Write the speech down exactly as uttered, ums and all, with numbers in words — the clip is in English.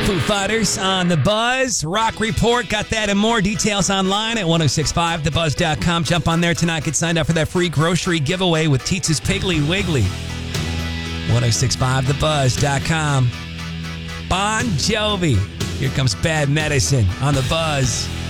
Foo Fighters on The Buzz. Rock Report. Got that and more details online at ten sixty-five the buzz dot com. Jump on there tonight. Get signed up for that free grocery giveaway with Teetza's Piggly Wiggly. ten sixty-five the buzz dot com. Bon Jovi. Here comes Bad Medicine on The Buzz.